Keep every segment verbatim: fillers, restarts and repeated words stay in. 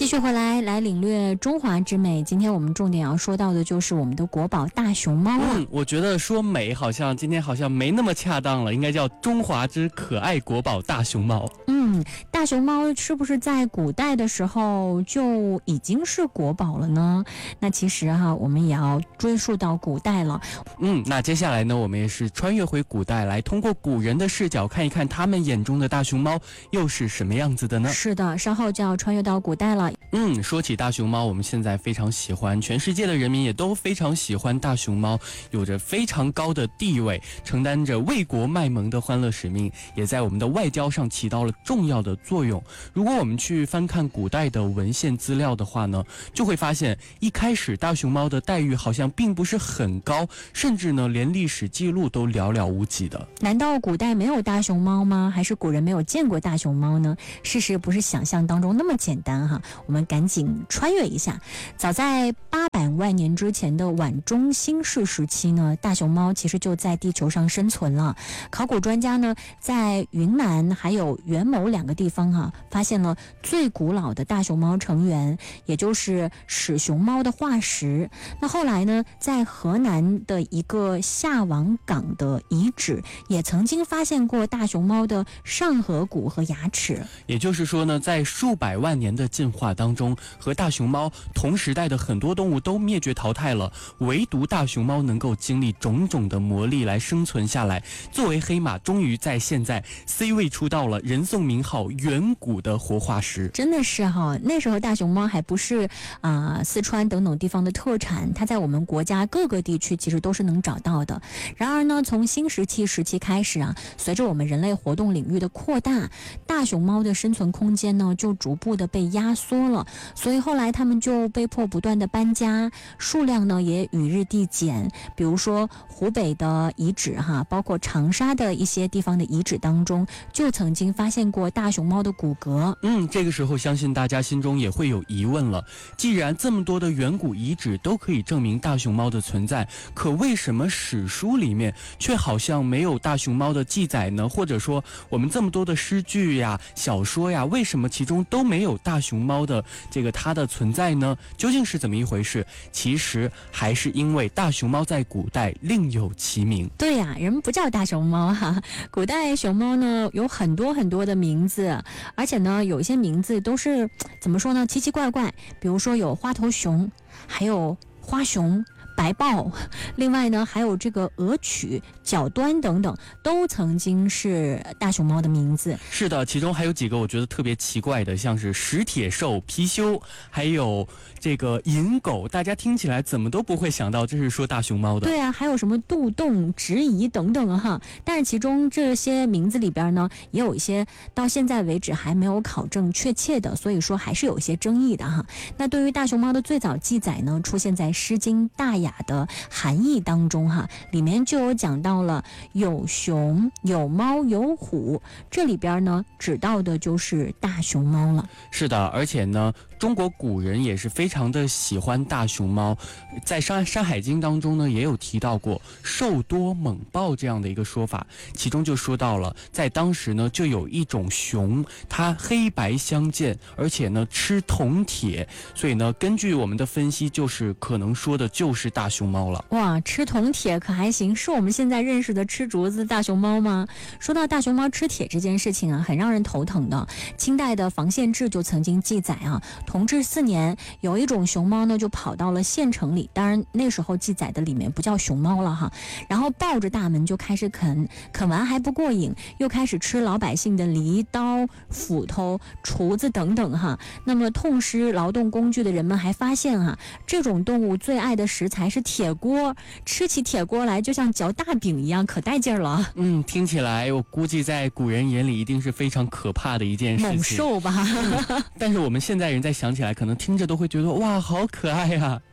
续回来，来领略中华之美。今天我们重点要说到的就是我们的国宝大熊猫啊。 嗯，我觉得说美好像今天好像没那么恰当了，应该叫中华之可爱国宝大熊猫。 嗯，大熊猫是不是在古代的时候就已经是国宝了呢？那其实哈、啊，我们也要追溯到古代了。 嗯，那接下来呢，我们也是穿越回古代，来通过古人的视角看一看他们眼中的大熊猫又是什么样子的呢？ 是的，稍后就要穿越到古代了。 嗯，说起大熊猫，我们现在非常喜欢，全世界的人民也都非常喜欢大熊猫，有着非常高的地位，承担着为国卖萌的欢乐使命，也在我们的外交上起到了重要的作用。如果我们去翻看古代的文献资料的话呢，就会发现一开始大熊猫的待遇好像并不是很高，甚至呢连历史记录都寥寥无几的。 难道古代没有大熊猫吗？还是古人没有见过大熊猫呢？事实不是想象当中那么简单哈。我们赶紧穿越一下，早在八百万年之前的晚中新世时期呢，大熊猫其实就在地球上生存了。考古专家呢，在云南还有元谋两个地方哈、啊，发现了最古老的大熊猫成员，也就是始熊猫的化石。那后来呢，在河南的一个下王岗的遗址，也曾经发现过大熊猫的上颌骨和牙齿。 也就是说呢，在数百万年的进化当中，和大熊猫同时代的很多动物都灭绝淘汰了，唯独大熊猫能够经历种种的磨砺来生存下来。作为黑马，终于在现在 C 位出道了，人送名号远古的活化石。 真的是哈，那时候大熊猫还不是啊、呃、四川等等地方的特产，它在我们国家各个地区其实都是能找到的。然而呢，从新石器时期开始啊，随着我们人类活动领域的扩大，大熊猫的生存空间呢就逐步的被压缩了，所以后来他们就被迫不断的搬家，数量呢也与日递减。比如说湖北的遗址哈，包括长沙的一些地方的遗址当中，就曾经发现过大熊猫的骨骼。 嗯，这个时候相信大家心中也会有疑问了，既然这么多的远古遗址都可以证明大熊猫的存在，可为什么史书里面却好像没有大熊猫的记载呢？或者说我们这么多的诗句呀、小说呀，为什么其中都没有大熊猫的这个它的存在呢？究竟是怎么一回事？其实还是因为大熊猫在古代另有其名。 对呀、啊，人们不叫大熊猫哈，古代熊猫呢有很多很多的名字，而且呢有一些名字都是怎么说呢，奇奇怪怪。比如说有花头熊，还有花熊、白豹，另外呢还有这个鹅曲、角端等等，都曾经是大熊猫的名字。 是的，其中还有几个我觉得特别奇怪的，像是石铁兽、貔貅，还有这个银狗，大家听起来怎么都不会想到这是说大熊猫的。 对啊，还有什么杜洞、直夷等等啊哈。但是其中这些名字里边呢，也有一些到现在为止还没有考证确切的，所以说还是有一些争议的哈。那对于大熊猫的最早记载呢，出现在《诗经·大雅》的含义当中哈，里面就有讲到了有熊、有猫、有虎，这里边呢指到的就是大熊猫了。 是的，而且呢，中国古人也是非常的喜欢大熊猫，在山《山海经》当中呢，也有提到过兽多猛暴这样的一个说法，其中就说到了，在当时呢，就有一种熊，它黑白相间，而且呢吃铜铁，所以呢，根据我们的分析，就是可能说的就是大熊猫了。 哇，吃铜铁可还行？是我们现在认识的吃竹子大熊猫吗？说到大熊猫吃铁这件事情啊，很让人头疼的。清代的房宪志就曾经记载啊，同治四年，有一种熊猫呢就跑到了县城里，当然那时候记载的里面不叫熊猫了哈，然后抱着大门就开始啃，啃完还不过瘾，又开始吃老百姓的犁刀、斧头、锄子等等哈。那么痛失劳动工具的人们还发现啊，这种动物最爱的食材是铁锅，吃起铁锅来就像嚼大饼一样，可带劲儿了。 嗯，听起来我估计在古人眼里一定是非常可怕的一件事情， 猛兽吧。 但是我们现在人再想起来，可能听着都会觉得哇，好可爱啊。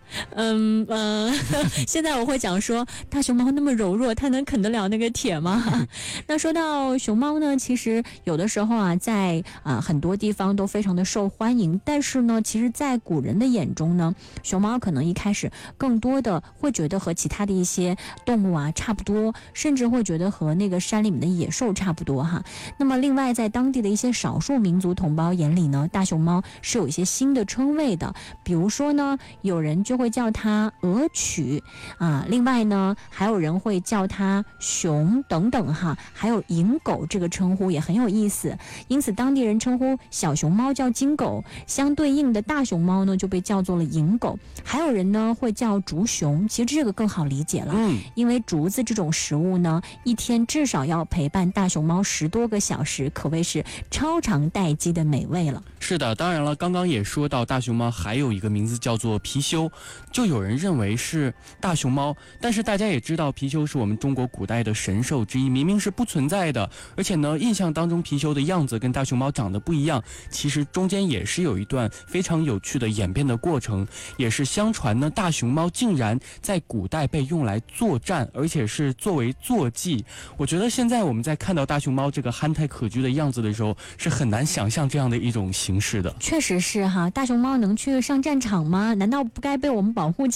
嗯呃，现在我会讲说，大熊猫那么柔弱，它能啃得了那个铁吗？那说到熊猫呢，其实有的时候啊，在啊、呃、很多地方都非常的受欢迎，但是呢，其实，在古人的眼中呢，熊猫可能一开始更多的会觉得和其他的一些动物啊差不多，甚至会觉得和那个山里面的野兽差不多哈。那么，另外在当地的一些少数民族同胞眼里呢，大熊猫是有一些新的称谓的，比如说呢，有人就会叫它鹅曲啊，另外呢，还有人会叫它熊等等哈，还有银狗这个称呼也很有意思。因此，当地人称呼小熊猫叫金狗，相对应的大熊猫呢就被叫做了银狗。还有人呢会叫竹熊，其实这个更好理解了， 嗯， 因为竹子这种食物呢，一天至少要陪伴大熊猫十多个小时，可谓是超长待机的美味了。 是的，当然了，刚刚也说到大熊猫还有一个名字叫做貔貅，就有人认为是大熊猫，但是大家也知道貔貅是我们中国古代的神兽之一，明明是不存在的，而且呢，印象当中貔貅的样子跟大熊猫长得不一样，其实中间也是有一段非常有趣的演变的过程，也是相传呢，大熊猫竟然在古代被用来作战，而且是作为坐骑。我觉得现在我们在看到大熊猫这个憨态可掬的样子的时候，是很难想象这样的一种形式的。 确实是哈，大熊猫能去上战场吗？难道不该被我们保护